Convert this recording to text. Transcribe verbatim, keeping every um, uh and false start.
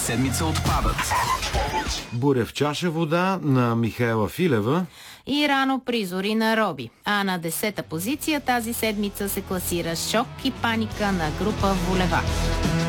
седмица отпадат. Буря в чаша вода на Михаела Филева. И рано при зори на Роби. А на десета позиция тази седмица се класира Шок и паника на група Волева.